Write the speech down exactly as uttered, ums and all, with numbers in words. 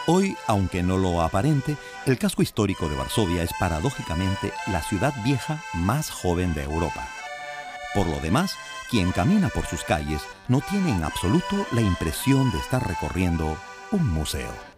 Hoy, aunque no lo aparente, el casco histórico de Varsovia es paradójicamente la ciudad vieja más joven de Europa. Por lo demás, quien camina por sus calles no tiene en absoluto la impresión de estar recorriendo un museo.